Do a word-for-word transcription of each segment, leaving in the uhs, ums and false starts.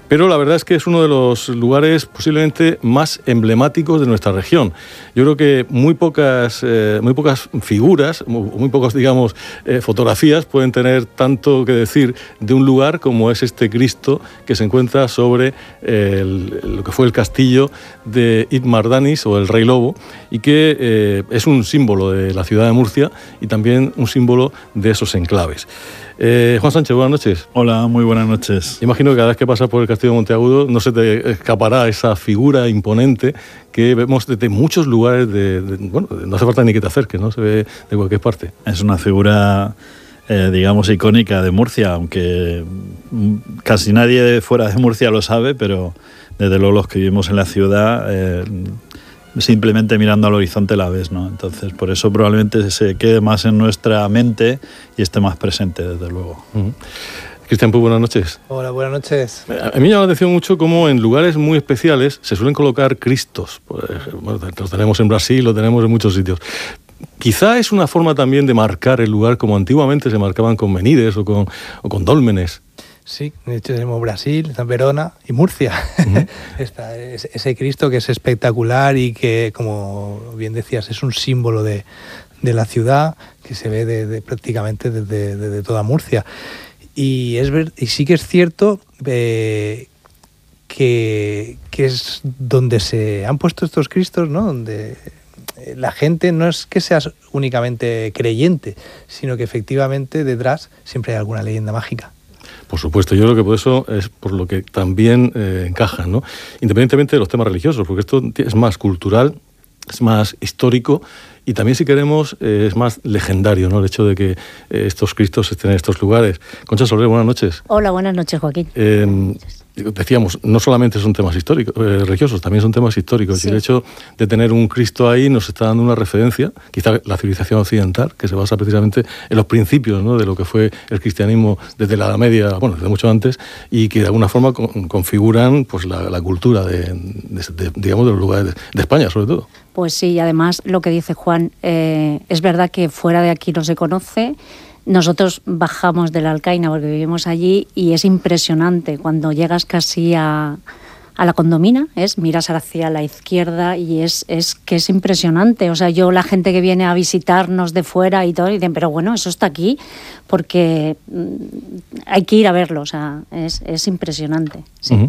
pero la verdad es que es uno de los lugares posiblemente más emblemáticos de nuestra región. Yo creo que muy pocas, eh, muy pocas figuras, muy, muy pocas, digamos, eh, fotografías pueden tener tanto que decir de un lugar como es este Cristo que se encuentra sobre eh, el, lo que fue el castillo de Ibn Mardanis o el Rey Lobo, y que eh, es un símbolo de la ciudad de Murcia y también un símbolo de esos enclaves. Eh, Juan Sánchez, buenas noches. Hola, muy buenas noches. Imagino que cada vez que pasas por el Castillo de Monteagudo no se te escapará esa figura imponente que vemos desde muchos lugares, de, de, bueno, no hace falta ni que te acerques, ¿no? Se ve de cualquier parte. Es una figura, eh, digamos, icónica de Murcia, aunque casi nadie fuera de Murcia lo sabe, pero desde luego los que vivimos en la ciudad, eh, simplemente mirando al horizonte la ves, ¿no? Entonces, por eso probablemente se quede más en nuestra mente y esté más presente, desde luego. Uh-huh. Cristian, pues buenas noches. Hola, buenas noches. A mí me llama la atención mucho cómo en lugares muy especiales se suelen colocar cristos. Pues, bueno, lo tenemos en Brasil, lo tenemos en muchos sitios. Quizá es una forma también de marcar el lugar como antiguamente se marcaban con menires o con, o con dólmenes. Sí, de hecho tenemos Brasil, Verona y Murcia. Uh-huh. Esta, ese Cristo que es espectacular y que, como bien decías, es un símbolo de, de la ciudad que se ve de, de, prácticamente desde de, de toda Murcia. Y, es ver, y sí que es cierto eh, que, que es donde se han puesto estos Cristos, ¿no? Donde la gente no es que seas únicamente creyente, sino que efectivamente detrás siempre hay alguna leyenda mágica. Por supuesto, yo creo que por eso es por lo que también eh, encajan, ¿no? Independientemente de los temas religiosos, porque esto es más cultural, es más histórico y también, si queremos, eh, es más legendario, ¿no? El hecho de que eh, estos Cristos estén en estos lugares. Concha Soler, buenas noches. Hola, buenas noches, Joaquín. Eh, decíamos, no solamente son temas históricos, eh, religiosos, también son temas históricos. Sí. Y el hecho de tener un Cristo ahí nos está dando una referencia, quizá la civilización occidental, que se basa precisamente en los principios, ¿no? De lo que fue el cristianismo desde la Edad Media, bueno, desde mucho antes, y que de alguna forma con, configuran pues la, la cultura de, de, de, digamos, de los lugares de, de España, sobre todo. Pues sí, y además lo que dice Juan, eh, es verdad que fuera de aquí no se conoce. Nosotros bajamos de la Alcaina porque vivimos allí y es impresionante cuando llegas casi a, a la Condomina, es miras hacia la izquierda y es, es que es impresionante. O sea, yo, la gente que viene a visitarnos de fuera y todo, y dicen, pero bueno, eso está aquí, porque hay que ir a verlo. O sea, es, es impresionante. Sí. Uh-huh.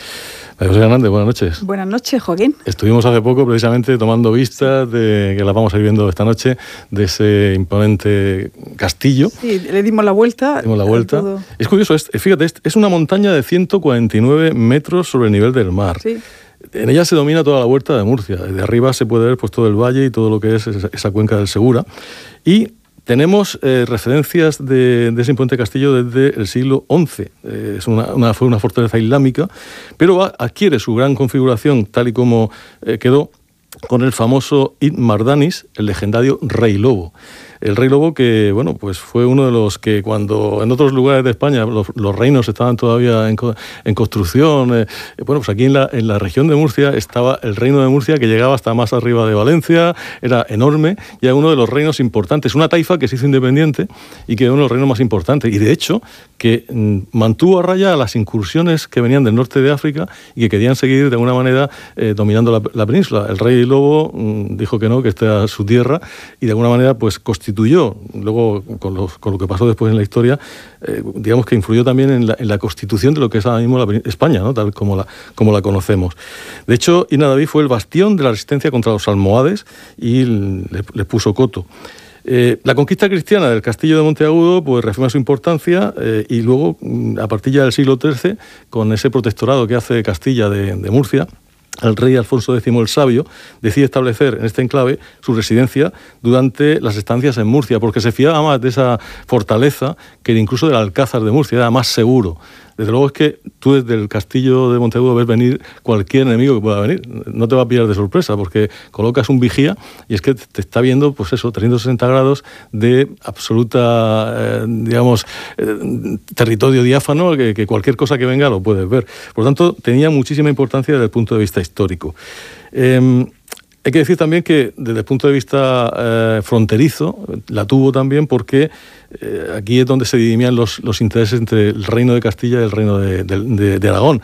José Hernández, buenas noches. Buenas noches, Joaquín. Estuvimos hace poco precisamente tomando vistas, de, que las vamos a ir viendo esta noche, de ese imponente castillo. Sí, le dimos la vuelta. Le dimos la vuelta. Todo. Es curioso, es, fíjate, es una montaña de ciento cuarenta y nueve metros sobre el nivel del mar. Sí. En ella se domina toda la huerta de Murcia. Desde arriba se puede ver pues, todo el valle y todo lo que es esa, esa cuenca del Segura. Y tenemos eh, referencias de, de ese imponente castillo desde el siglo once. Eh, es una, una, fue una fortaleza islámica, pero va, adquiere su gran configuración tal y como eh, quedó con el famoso Ibn Mardanis, el legendario Rey Lobo. El Rey Lobo que, bueno, pues fue uno de los que cuando en otros lugares de España los, los reinos estaban todavía en, en construcción, eh, bueno, pues aquí en la, en la región de Murcia estaba el reino de Murcia que llegaba hasta más arriba de Valencia, era enorme y era uno de los reinos importantes, una taifa que se hizo independiente y que era uno de los reinos más importantes y de hecho que mm, mantuvo a raya a las incursiones que venían del norte de África y que querían seguir de alguna manera eh, dominando la, la península. El Rey Lobo mm, dijo que no, que esta era su tierra y de alguna manera pues constituyó, luego con, los, con lo que pasó después en la historia, eh, digamos que influyó también en la, en la constitución de lo que es ahora mismo la, España, ¿no? Tal como la, como la conocemos. De hecho, Ibn David fue el bastión de la resistencia contra los almohades y le, le puso coto. Eh, la conquista cristiana del castillo de Monteagudo pues reafirma su importancia eh, y luego, a partir ya del siglo trece, con ese protectorado que hace Castilla de, de Murcia, el rey Alfonso X el Sabio decide establecer en este enclave su residencia durante las estancias en Murcia, porque se fiaba más de esa fortaleza que incluso del Alcázar de Murcia, era más seguro. Desde luego es que tú desde el castillo de Monteagudo ves venir cualquier enemigo que pueda venir. No te va a pillar de sorpresa porque colocas un vigía y es que te está viendo, pues eso, trescientos sesenta grados de absoluta, eh, digamos, eh, territorio diáfano, que, que cualquier cosa que venga lo puedes ver. Por lo tanto, tenía muchísima importancia desde el punto de vista histórico. Eh, Hay que decir también que desde el punto de vista eh, fronterizo la tuvo también porque eh, aquí es donde se dirimían los, los intereses entre el reino de Castilla y el reino de, de, de, de Aragón.